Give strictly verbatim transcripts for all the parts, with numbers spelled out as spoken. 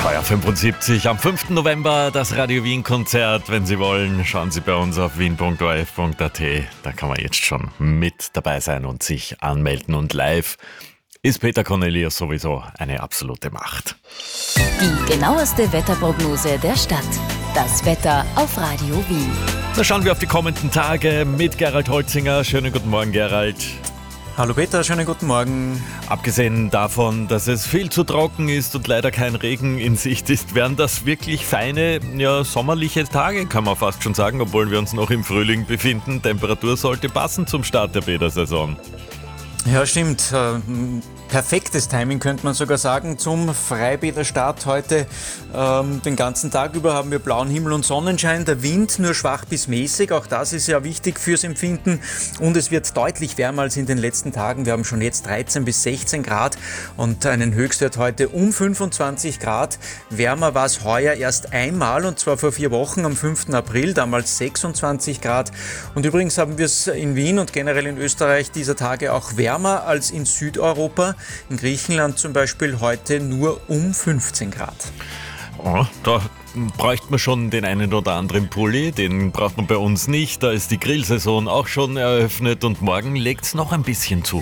Feuer fünfundsiebzig am fünften November das Radio Wien Konzert. Wenn Sie wollen, schauen Sie bei uns auf wien punkt o r f punkt a t. Da kann man jetzt schon mit dabei sein und sich anmelden. Und live ist Peter Cornelius sowieso eine absolute Macht. Die genaueste Wetterprognose der Stadt. Das Wetter auf Radio Wien. Da schauen wir auf die kommenden Tage mit Gerald Holzinger. Schönen guten Morgen, Gerald. Hallo Peter, schönen guten Morgen. Abgesehen davon, dass es viel zu trocken ist und leider kein Regen in Sicht ist, wären das wirklich feine, ja, sommerliche Tage, kann man fast schon sagen, obwohl wir uns noch im Frühling befinden. Temperatur sollte passen zum Start der Bädersaison. Ja, stimmt. Perfektes Timing, könnte man sogar sagen, zum Freibäderstart heute. Ähm, den ganzen Tag über haben wir blauen Himmel und Sonnenschein, der Wind nur schwach bis mäßig, auch das ist ja wichtig fürs Empfinden, und es wird deutlich wärmer als in den letzten Tagen. Wir haben schon jetzt dreizehn bis sechzehn Grad und einen Höchstwert heute um fünfundzwanzig Grad. Wärmer war es heuer erst einmal, und zwar vor vier Wochen am fünften April, damals sechsundzwanzig Grad. Und übrigens haben wir es in Wien und generell in Österreich dieser Tage auch wärmer als in Südeuropa. In Griechenland zum Beispiel heute nur um fünfzehn Grad. Oh, da bräuchte man schon den einen oder anderen Pulli, den braucht man bei uns nicht. Da ist die Grillsaison auch schon eröffnet und morgen legt es noch ein bisschen zu.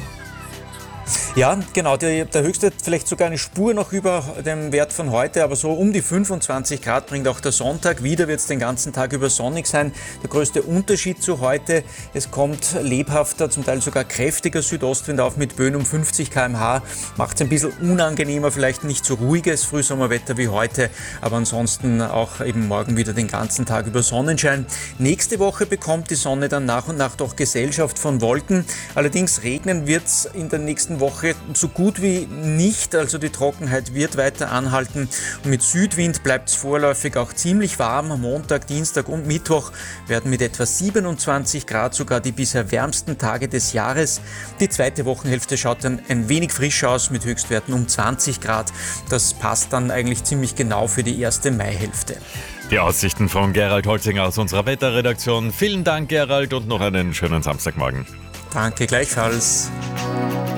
Ja, genau, der, der Höchstwert vielleicht sogar eine Spur noch über dem Wert von heute, aber so um die fünfundzwanzig Grad bringt auch der Sonntag. Wieder wird es den ganzen Tag über sonnig sein. Der größte Unterschied zu heute: es kommt lebhafter, zum Teil sogar kräftiger Südostwind auf mit Böen um fünfzig Kilometer pro Stunde. Macht es ein bisschen unangenehmer, vielleicht nicht so ruhiges Frühsommerwetter wie heute, aber ansonsten auch eben morgen wieder den ganzen Tag über Sonnenschein. Nächste Woche bekommt die Sonne dann nach und nach doch Gesellschaft von Wolken. Allerdings regnen wird es in der nächsten Woche so gut wie nicht, also die Trockenheit wird weiter anhalten. Und mit Südwind bleibt es vorläufig auch ziemlich warm. Montag, Dienstag und Mittwoch werden mit etwa siebenundzwanzig Grad sogar die bisher wärmsten Tage des Jahres. Die zweite Wochenhälfte schaut dann ein wenig frisch aus mit Höchstwerten um zwanzig Grad. Das passt dann eigentlich ziemlich genau für die erste Maihälfte. Die Aussichten von Gerald Holzinger aus unserer Wetterredaktion. Vielen Dank, Gerald, und noch einen schönen Samstagmorgen. Danke, gleichfalls.